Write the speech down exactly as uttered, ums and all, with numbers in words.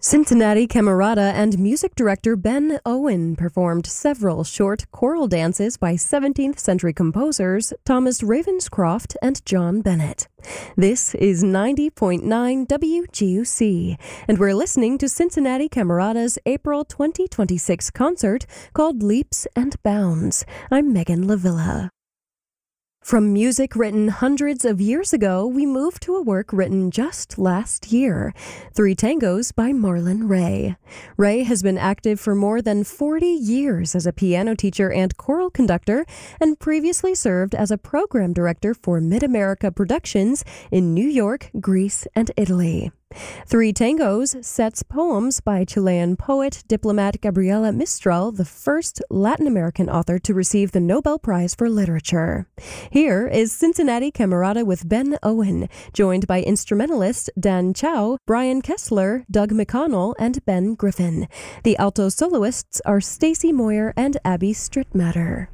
Cincinnati camerata and music director Ben Owen performed several short choral dances by seventeenth century composers Thomas Ravenscroft and John Bennett. This is ninety point nine W G U C, and we're listening to Cincinnati Camerata's April twenty twenty-six concert called Leaps and Bounds. I'm Megan LaVilla. From music written hundreds of years ago, we move to a work written just last year, Three Tangos by Marlon Ray. Ray has been active for more than forty years as a piano teacher and choral conductor, and previously served as a program director for Mid-America Productions in New York, Greece, and Italy. Three Tangos sets poems by Chilean poet, diplomat Gabriela Mistral, the first Latin American author to receive the Nobel Prize for Literature. Here is Cincinnati Camerata with Ben Owen, joined by instrumentalist Dan Chow, Brian Kessler, Doug McConnell, and Ben Griffin. The alto soloists are Stacy Moyer and Abby Strittmatter.